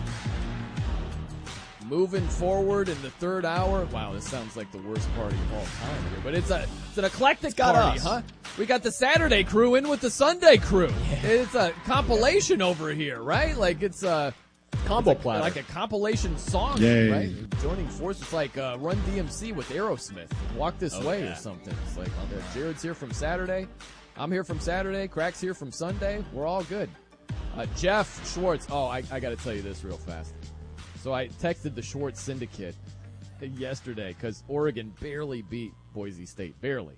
moving forward in the third hour. Wow, this sounds like the worst party of all time here, but it's a it's an eclectic It's got party, us. huh? We got the Saturday crew in with the Sunday crew. Yeah. It's a compilation over here, right? Like it's a combo it's like, platter, like a compilation song, Yay. right? Joining forces like uh, Run D M C with Aerosmith, Walk This Oh, Way yeah. or something. It's like uh, Jared's here from Saturday, I'm here from Saturday, Crack's here from Sunday. We're all good. Uh, Jeff Schwartz. Oh, I, I got to tell you this real fast. So I texted the Schwartz Syndicate yesterday because Oregon barely beat Boise State, barely.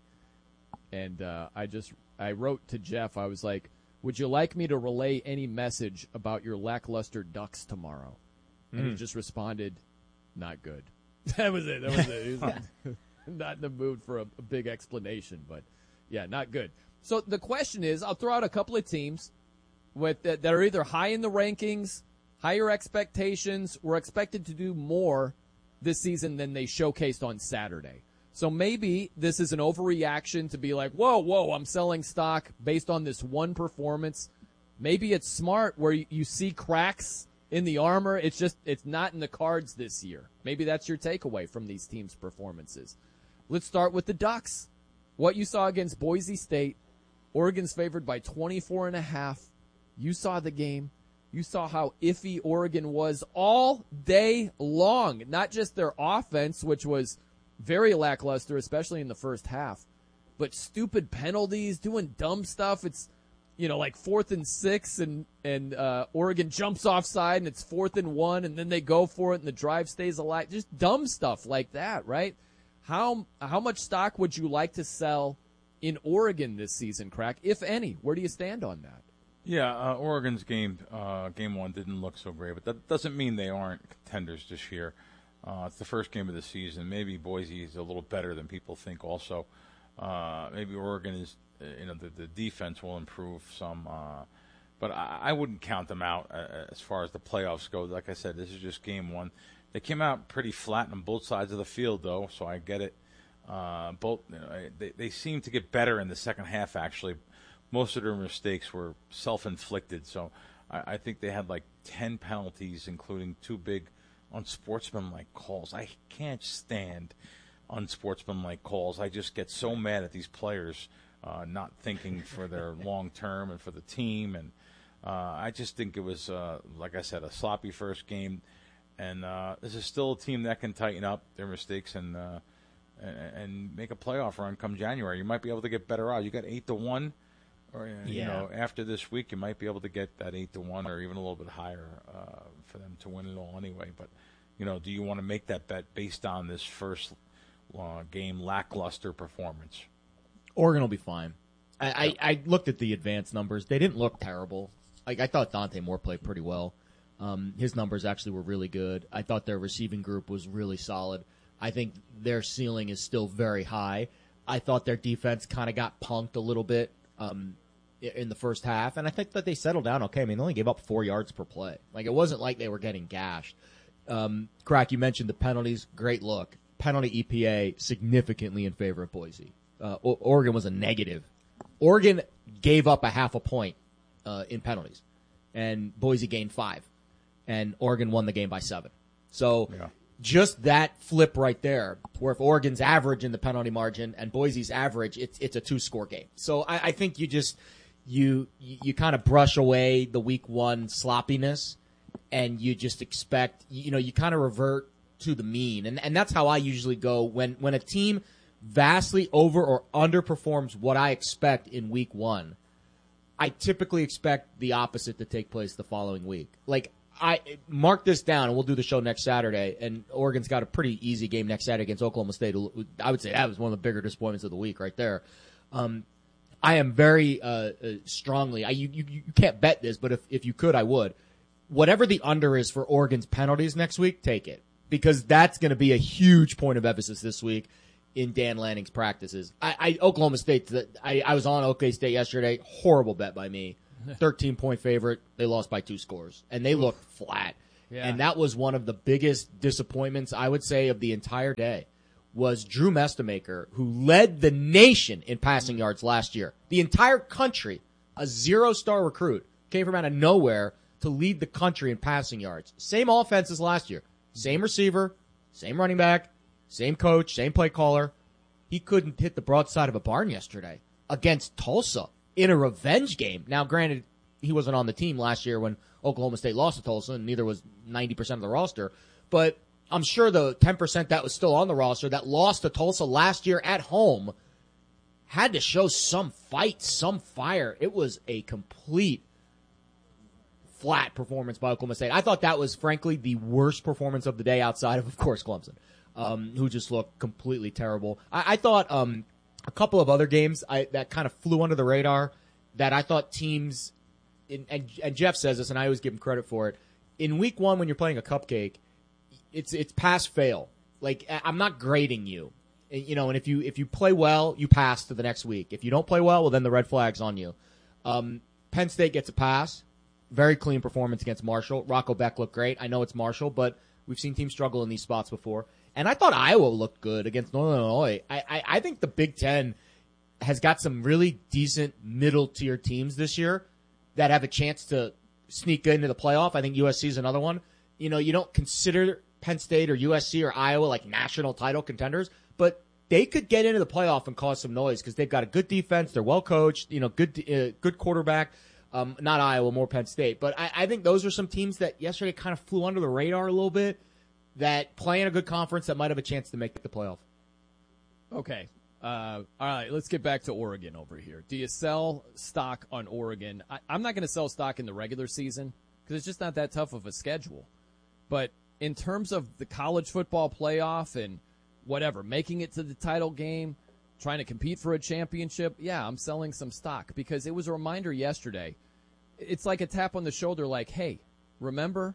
And uh, I just I wrote to Jeff. I was like, "Would you like me to relay any message about your lackluster Ducks tomorrow?" And he Mm. just responded, "Not good." That was it. That was it. He was not in the mood for a, a big explanation, but yeah, not good. So the question is, I'll throw out a couple of teams with that, that are either high in the rankings, higher expectations, were expected to do more this season than they showcased on Saturday. So maybe this is an overreaction to be like, whoa, whoa, I'm selling stock based on this one performance. Maybe it's smart where you, you see cracks in the armor. It's just, it's not in the cards this year. Maybe that's your takeaway from these teams' performances. Let's start with the Ducks. What you saw against Boise State, Oregon's favored by twenty-four and a half. You saw the game. You saw how iffy Oregon was all day long. Not just their offense, which was very lackluster, especially in the first half, but stupid penalties, doing dumb stuff. It's, you know, like fourth and six, and and uh, Oregon jumps offside, and it's fourth and one, and then they go for it, and the drive stays alive. Just dumb stuff like that, right? How how much stock would you like to sell in Oregon this season, Crack, if any? Where do you stand on that? Yeah, uh, Oregon's game, uh, game one didn't look so great, but that doesn't mean they aren't contenders this year. Uh, it's the first game of the season. Maybe Boise is a little better than people think also. Uh, maybe Oregon is, uh, you know, the, the defense will improve some. Uh, but I, I wouldn't count them out uh, as far as the playoffs go. Like I said, this is just game one. They came out pretty flat on both sides of the field, though, so I get it. Uh, both you know, they, they seem to get better in the second half, actually. Most of their mistakes were self-inflicted, so I, I think they had like ten penalties, including two big unsportsmanlike calls. I can't stand unsportsmanlike calls. I just get so mad at these players uh, not thinking for their long term and for the team, and uh, I just think it was, uh, like I said, a sloppy first game. And uh, this is still a team that can tighten up their mistakes and, uh, and and make a playoff run come January. You might be able to get better odds. You got eight to one. Or, you Yeah. know, after this week, you might be able to get that eight to one, or even a little bit higher uh, for them to win it all anyway. But you know, do you want to make that bet based on this first uh, game lackluster performance? Oregon will be fine. I, I, I looked at the advanced numbers. They didn't look terrible. Like I thought Dante Moore played pretty well. Um, his numbers actually were really good. I thought their receiving group was really solid. I think their ceiling is still very high. I thought their defense kind of got punked a little bit um, in the first half, and I think that they settled down okay. I mean, they only gave up four yards per play. Like, it wasn't like they were getting gashed. Um, Crack, you mentioned the penalties. Great look. Penalty E P A significantly in favor of Boise. Uh, o- Oregon was a negative. Oregon gave up a half a point uh, in penalties, and Boise gained five, and Oregon won the game by seven. So yeah. just that flip right there, where if Oregon's average in the penalty margin and Boise's average, it's it's a two-score game. So I, I think you just you you, you kind of brush away the week one sloppiness, and you just expect, you know, you kind of revert to the mean. And and that's how I usually go when, when a team vastly over or underperforms what I expect in week one. I typically expect the opposite to take place the following week. Like, I mark this down, and we'll do the show next Saturday. And Oregon's got a pretty easy game next Saturday against Oklahoma State. I would say that was one of the bigger disappointments of the week right there. Um, I am very uh, uh, strongly. I, you, you you can't bet this, but if if you could, I would. Whatever the under is for Oregon's penalties next week, take it, because that's going to be a huge point of emphasis this week in Dan Lanning's practices. I, I Oklahoma State. I, I was on OK State yesterday. Horrible bet by me. thirteen point favorite. They lost by two scores, and they looked flat. Yeah. And that was one of the biggest disappointments, I would say, of the entire day, was Drew Mestemaker, who led the nation in passing yards last year. The entire country, a zero-star recruit, came from out of nowhere to lead the country in passing yards. Same offense as last year. Same receiver, same running back, same coach, same play caller. He couldn't hit the broadside of a barn yesterday against Tulsa in a revenge game. Now, granted, he wasn't on the team last year when Oklahoma State lost to Tulsa, and neither was ninety percent of the roster. But I'm sure the ten percent that was still on the roster that lost to Tulsa last year at home had to show some fight, some fire. It was a complete flat performance by Oklahoma State. I thought that was, frankly, the worst performance of the day outside of, of course, Clemson, um, who just looked completely terrible. I, I thought um, a couple of other games I, that kind of flew under the radar that I thought teams, in, and, and Jeff says this, and I always give him credit for it, in week one when you're playing a cupcake, it's it's pass-fail. Like, I'm not grading you. You know, and if you if you play well, you pass to the next week. If you don't play well, well, then the red flag's on you. Um, Penn State gets a pass. Very clean performance against Marshall. Rocco Beck looked great. I know it's Marshall, but we've seen teams struggle in these spots before. And I thought Iowa looked good against Northern Illinois. I, I, I think the Big Ten has got some really decent middle-tier teams this year that have a chance to sneak into the playoff. I think U S C is another one. You know, you don't consider Penn State or U S C or Iowa like national title contenders, but they could get into the playoff and cause some noise because they've got a good defense. They're well coached. You know, good uh, good quarterback. Um, not Iowa, more Penn State. But I, I think those are some teams that yesterday kind of flew under the radar a little bit, that play in a good conference that might have a chance to make the playoff. Okay. Uh, all right, let's get back to Oregon over here. Do you sell stock on Oregon? I, I'm not going to sell stock in the regular season because it's just not that tough of a schedule. But in terms of the college football playoff and whatever, making it to the title game, trying to compete for a championship, yeah, I'm selling some stock because it was a reminder yesterday. It's like a tap on the shoulder like, hey, remember,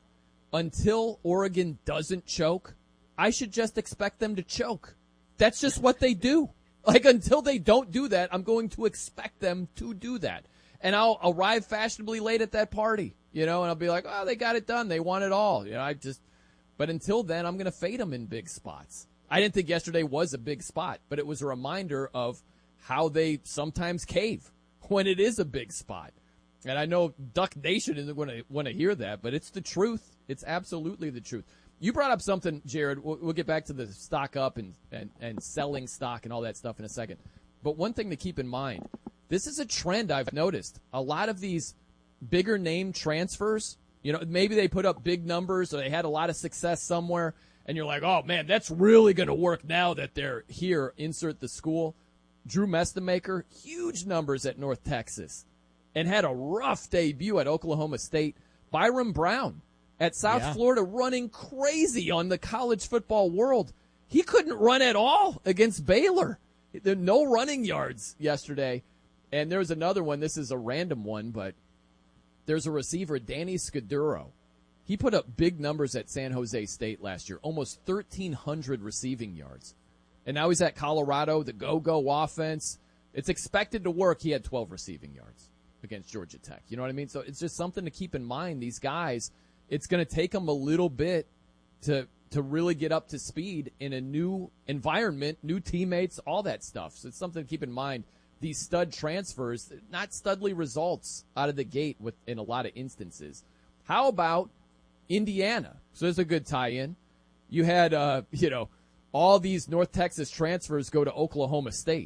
until Oregon doesn't choke, I should just expect them to choke. That's just what they do. Like, until they don't do that, I'm going to expect them to do that. And I'll arrive fashionably late at that party, you know, and I'll be like, oh, they got it done. They won it all. You know, I just, but until then, I'm going to fade them in big spots. I didn't think yesterday was a big spot, but it was a reminder of how they sometimes cave when it is a big spot. And I know Duck Nation isn't going to want to hear that, but it's the truth. It's absolutely the truth. You brought up something, Jared. We'll, we'll get back to the stock up and, and, and selling stock and all that stuff in a second. But one thing to keep in mind, this is a trend I've noticed. A lot of these bigger name transfers, you know, maybe they put up big numbers or they had a lot of success somewhere, and you're like, oh, man, that's really going to work now that they're here. Insert the school. Drew Mestemaker, huge numbers at North Texas, and had a rough debut at Oklahoma State. Byron Brown at South yeah. Florida running crazy on the college football world. He couldn't run at all against Baylor. There no running yards yesterday. And there's another one. This is a random one, but there's a receiver, Danny Scudero. He put up big numbers at San Jose State last year, almost thirteen hundred receiving yards. And now he's at Colorado, the go-go offense. It's expected to work. He had twelve receiving yards against Georgia Tech. You know what I mean? So it's just something to keep in mind. These guys, it's going to take them a little bit to to really get up to speed in a new environment, new teammates, all that stuff. So it's something to keep in mind. These stud transfers, not studly results out of the gate with in a lot of instances. How about Indiana? So there's a good tie-in. You had, uh, you know, all these North Texas transfers go to Oklahoma State.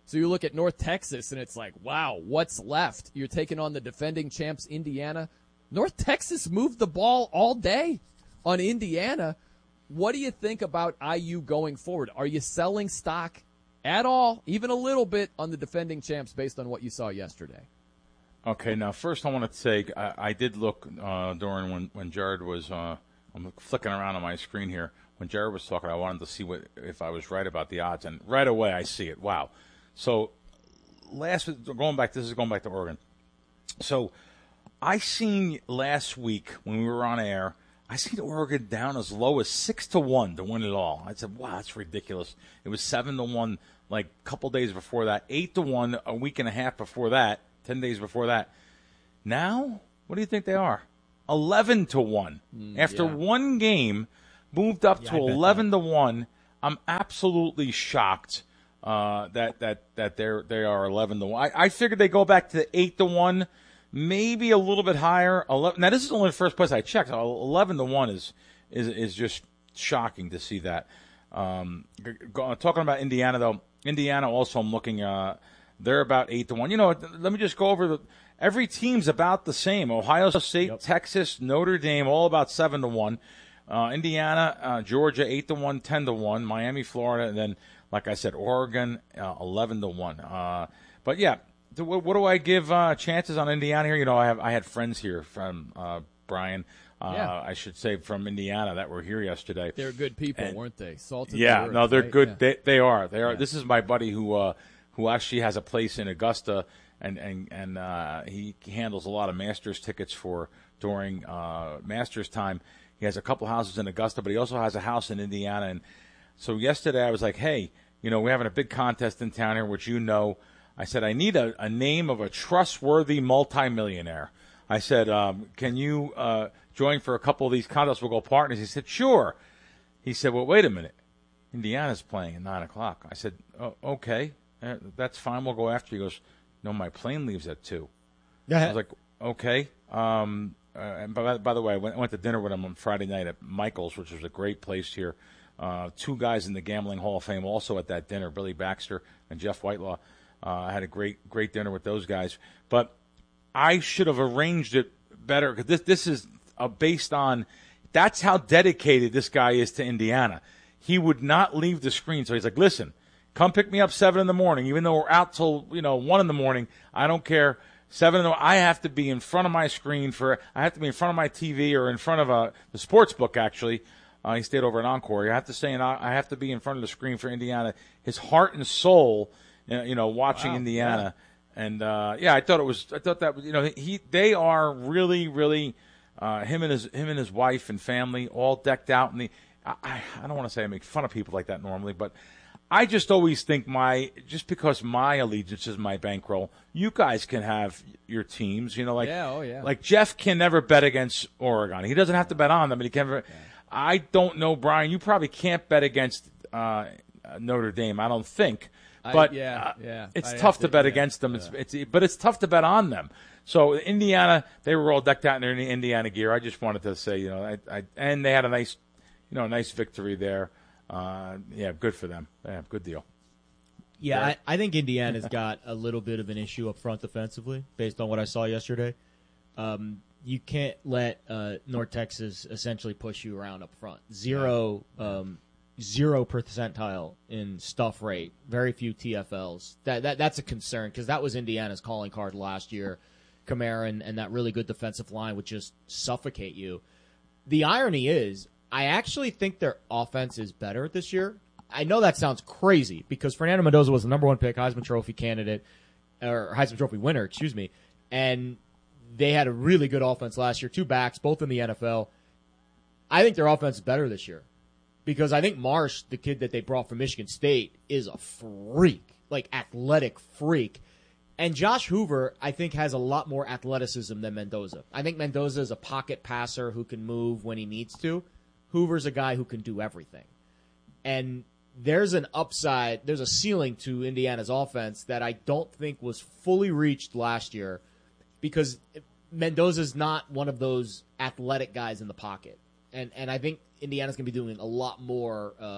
So you look at North Texas, and it's like, wow, what's left? You're taking on the defending champs, Indiana. North Texas moved the ball all day on Indiana. What do you think about I U going forward? Are you selling stock at all, even a little bit, on the defending champs based on what you saw yesterday? Okay, now first I want to say I, I did look uh, during when, when Jared was uh, I'm flicking around on my screen here. When Jared was talking, I wanted to see what if I was right about the odds, and right away I see it. Wow. So last going back, this is going back to Oregon. So I seen last week when we were on air, I seen Oregon down as low as six to one to win it all. I said, "Wow, that's ridiculous." It was seven to one like a couple days before that, eight to one a week and a half before that, ten days before that. Now, what do you think they are? Eleven to one Mm, after yeah. one game, moved up Yeah, to I bet eleven to one. I'm absolutely shocked uh, that that that they're they are eleven to one. I, I figured they go back to eight to one. Maybe a little bit higher. eleven Now, this is only the first place I checked. eleven to one is is is just shocking to see that. Um, go, talking about Indiana, though, Indiana also I'm looking, uh, they're about eight to one. You know, let me just go over the every team's about the same. Ohio State, yep. Texas, Notre Dame, all about seven to one. Uh, Indiana, uh, Georgia, eight to one, ten to one. Miami, Florida, and then, like I said, Oregon, uh, eleven to one. Uh, but, yeah. What do I give uh, chances on Indiana here? You know, I have I had friends here from uh, Brian. Uh, Yeah. I should say from Indiana that were here yesterday. They're good people, And- weren't they? Salted Yeah, the earth, no, they're right? good. Yeah. They they are. They are. Yeah. This is my buddy who uh, who actually has a place in Augusta, and and and uh, he handles a lot of Masters tickets for during uh, Masters time. He has a couple houses in Augusta, but he also has a house in Indiana. And so yesterday I was like, hey, you know, we're having a big contest in town here, which you know. I said, I need a, a name of a trustworthy multimillionaire. I said, um, can you uh, join for a couple of these contests? We'll go partners. He said, sure. He said, well, wait a minute. Indiana's playing at nine o'clock. I said, oh, okay, uh, that's fine. We'll go after you. He goes, no, my plane leaves at two. I was like, okay. Um, uh, and by, by the way, I went, I went to dinner with him on Friday night at Michael's, which was a great place here. Uh, two guys in the Gambling Hall of Fame also at that dinner, Billy Baxter and Jeff Whitelaw. Uh, I had a great, great dinner with those guys. But I should have arranged it better because this, this is uh, based on that's how dedicated this guy is to Indiana. He would not leave the screen. So he's like, listen, come pick me up seven in the morning, even though we're out till, you know, one in the morning. I don't care. Seven in the I have to be in front of my screen for, I have to be in front of my T V or in front of a, the sports book, actually. Uh, he stayed over at Encore. I have to say, and I have to be in front of the screen for Indiana. His heart and soul, you know, watching Wow, Indiana, yeah. and uh, yeah, I thought it was. I thought that was, you know, he they are really, really uh, him and his him and his wife and family all decked out. And the I, I, I don't want to say I make fun of people like that normally, but I just always think my just because my allegiance is my bankroll, you guys can have your teams. You know, like Yeah, oh, yeah. like Jeff can never bet against Oregon. He doesn't have to bet on them, but he can never. Yeah. I don't know, Brian. You probably can't bet against uh, Notre Dame. I don't think. But I, yeah, uh, yeah. it's I tough to, to bet yeah, against them. yeah. It's, it's but it's tough to bet on them. So Indiana, they were all decked out in their Indiana gear. I just wanted to say, you know, I, I and they had a nice, you know, a nice victory there. Uh, yeah, good for them. Yeah, good deal. Yeah, I, I think Indiana's got a little bit of an issue up front defensively, based on what I saw yesterday. Um, you can't let uh, North Texas essentially push you around up front. Zero. Um, Zero percentile in stuff rate, very few T F Ls. That that that's a concern because that was Indiana's calling card last year. Kamara and, and that really good defensive line would just suffocate you. The irony is, I actually think their offense is better this year. I know that sounds crazy because Fernando Mendoza was the number one pick, Heisman Trophy candidate, or Heisman Trophy winner, excuse me, and they had a really good offense last year. Two backs, both in the N F L. I think their offense is better this year. Because I think Marsh, the kid that they brought from Michigan State, is a freak, like athletic freak. And Josh Hoover, I think, has a lot more athleticism than Mendoza. I think Mendoza is a pocket passer who can move when he needs to. Hoover's a guy who can do everything. And there's an upside, there's a ceiling to Indiana's offense that I don't think was fully reached last year because Mendoza's not one of those athletic guys in the pocket. And and I think Indiana's going to be doing a lot more uh,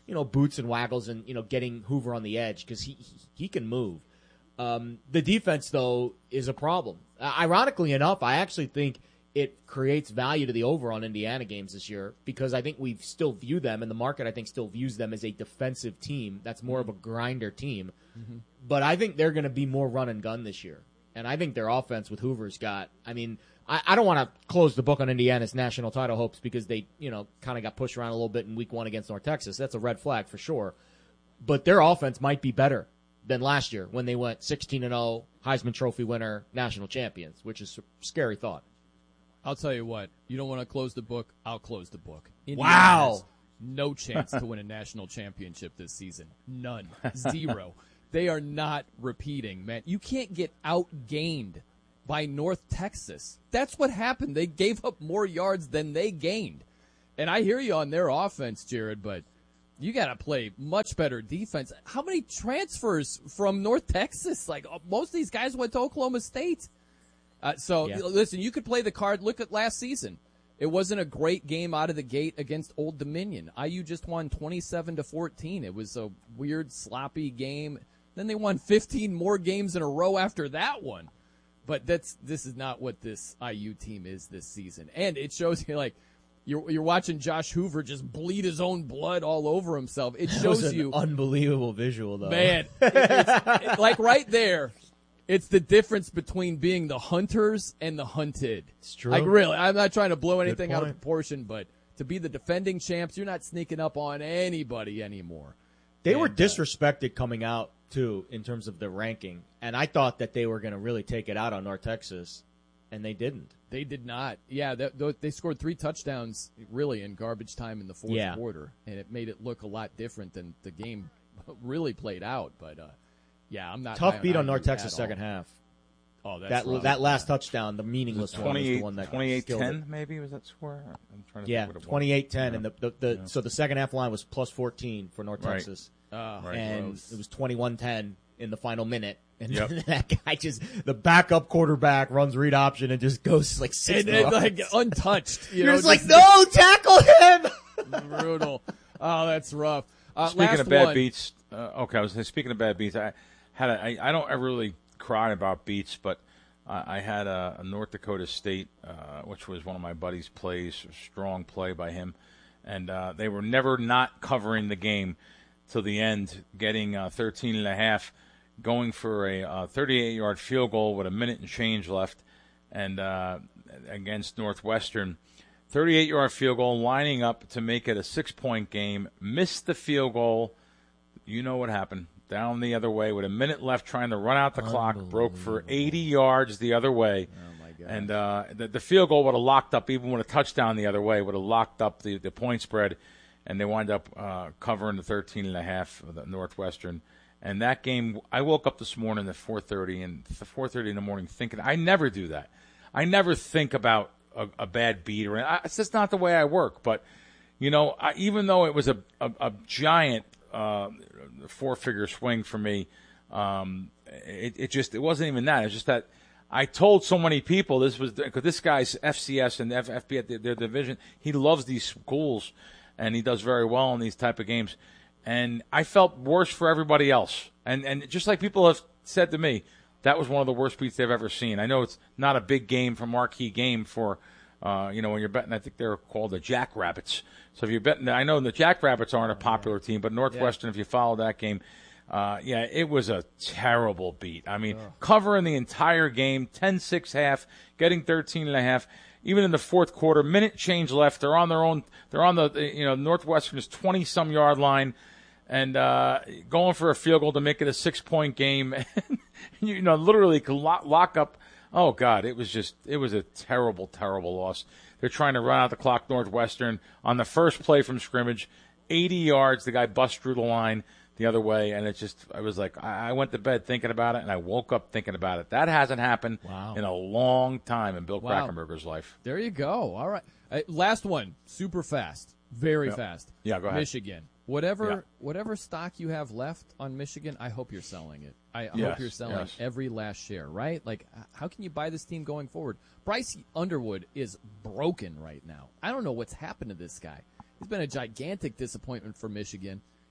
you know, boots and waggles and, you know, getting Hoover on the edge because he, he he can move. Um, the defense, though, is a problem. Uh, ironically enough, I actually think it creates value to the over on Indiana games this year because I think we still view them, and the market, I think, still views them as a defensive team. That's more of a grinder team. Mm-hmm. But I think they're going to be more run and gun this year. And I think their offense with Hoover's got, I mean, I, I don't want to close the book on Indiana's national title hopes because they, you know, kind of got pushed around a little bit in week one against North Texas. That's a red flag for sure. But their offense might be better than last year when they went sixteen and oh, Heisman Trophy winner, national champions, which is a scary thought. I'll tell you what, you don't want to close the book, I'll close the book. Indiana wow. has no chance to win a national championship this season. None. Zero. They are not repeating, man. You can't get outgained by North Texas. That's what happened. They gave up more yards than they gained. And I hear you on their offense, Jared, but you got to play much better defense. How many transfers from North Texas? Like, most of these guys went to Oklahoma State. Uh, so, yeah. Listen, you could play the card. Look at last season. It wasn't a great game out of the gate against Old Dominion. I U just won twenty-seven to fourteen. It was a weird, sloppy game. Then they won fifteen more games in a row after that one. But that's this is not what this I U team is this season. And it shows you, like, you're you're watching Josh Hoover just bleed his own blood all over himself. It shows that was an you unbelievable visual, though. Man, it, it's, it, like right there. It's the difference between being the hunters and the hunted. It's true. Like, really, I'm not trying to blow anything out of proportion, but to be the defending champs, you're not sneaking up on anybody anymore. They and, were disrespected uh, coming out, too, in terms of the ranking. And I thought that they were going to really take it out on North Texas, and they didn't. They did not. Yeah, they, they scored three touchdowns, really, in garbage time in the fourth yeah. quarter. And it made it look a lot different than the game really played out. But, uh, yeah, I'm not. Tough I, beat I on North Texas all. second half. Oh, that's that rough. that last touchdown, the meaningless one, was the one that twenty-eight ten maybe was that score? I'm trying to yeah, think what it was. twenty-eight ten, yeah. and the, the, the yeah. so the second half line was plus fourteen for North right. Texas, uh, right. and Gross. it was twenty-one ten in the final minute. And yep. that guy just the backup quarterback runs read option and just goes like six and, and like untouched. You You're know, just like, no, tackle him. Brutal. Oh, that's rough. Uh, speaking of bad one. beats, uh, okay, I was saying, speaking of bad beats, I had a, I, I don't ever really cry about beats, but uh, I had a, a North Dakota State, uh, which was one of my buddies' plays, a strong play by him, and uh, they were never not covering the game till the end, getting uh, thirteen and a half, going for a uh, thirty-eight yard field goal with a minute and change left, and uh, against Northwestern. thirty-eight yard field goal, lining up to make it a six-point game, missed the field goal. You know what happened. Down the other way with a minute left trying to run out the clock, broke for eighty yards the other way. Oh, my God. And uh, the, the field goal would have locked up, even with a touchdown the other way, would have locked up the, the point spread, and they wind up uh, covering the thirteen and a half of the Northwestern. And that game, I woke up this morning at four thirty, and four thirty in the morning thinking, I never do that. I never think about a, a bad beat. or I, It's just not the way I work. But, you know, I, even though it was a, a, a giant uh, four-figure swing for me, um, it, it just it wasn't even that. It's just that I told so many people this was because this guy's F C S and F F B at their, their division. He loves these schools, and he does very well in these type of games. And I felt worse for everybody else. And and just like people have said to me, that was one of the worst beats they've ever seen. I know it's not a big game for marquee game for, uh, you know, when you're betting. I think they're called the Jackrabbits. So if you're betting, I know the Jackrabbits aren't a popular team, but Northwestern, yeah. if you follow that game, uh, yeah, it was a terrible beat. I mean, oh. covering the entire game, ten six half, getting thirteen and a half. Even in the fourth quarter, minute change left. They're on their own. They're on the, you know, Northwestern's twenty some yard line. And uh, going for a field goal to make it a six-point game, you know, literally could lock, lock up. Oh God, it was just, it was a terrible, terrible loss. They're trying to run out the clock. Northwestern on the first play from scrimmage, eighty yards. The guy bust through the line the other way, and it just, I was like, I, I went to bed thinking about it, and I woke up thinking about it. That hasn't happened wow. in a long time in Bill wow. Krackomberger's life. There you go. All right, uh, last one, super fast, very yeah. fast. Yeah, go ahead. Michigan. Whatever yeah. whatever stock you have left on Michigan, I hope you're selling it. I yes, hope you're selling yes. every last share, right? Like, how can you buy this team going forward? Bryce Underwood is broken right now. I don't know what's happened to this guy. He's been a gigantic disappointment for Michigan.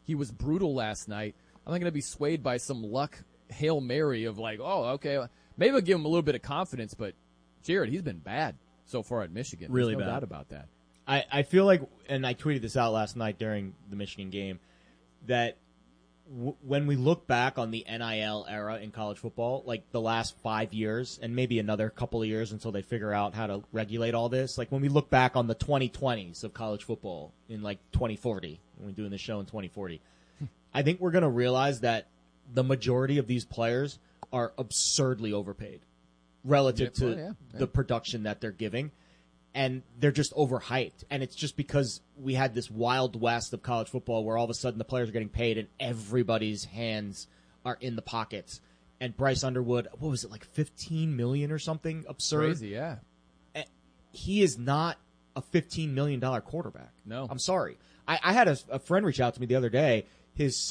he was brutal last night. I'm not going to be swayed by some luck Hail Mary of like, oh, okay, maybe I'll give him a little bit of confidence, but Jared, he's been bad so far at Michigan. Really There's no bad. doubt about that. I, I feel like, and I tweeted this out last night during the Michigan game, that w- when we look back on the N I L era in college football, like the last five years, and maybe another couple of years until they figure out how to regulate all this, like when we look back on the twenty twenties of college football in like twenty forty, when we're doing this show in twenty forty, I think we're going to realize that the majority of these players are absurdly overpaid relative Yeah, to well, yeah, yeah. the production that they're giving. And they're just overhyped. And it's just because we had this wild west of college football where all of a sudden the players are getting paid and everybody's hands are in the pockets. And Bryce Underwood, what was it, like fifteen million dollars or something absurd? Crazy, yeah. And he is not a fifteen million dollars quarterback. No. I'm sorry. I, I had a, a friend reach out to me the other day. His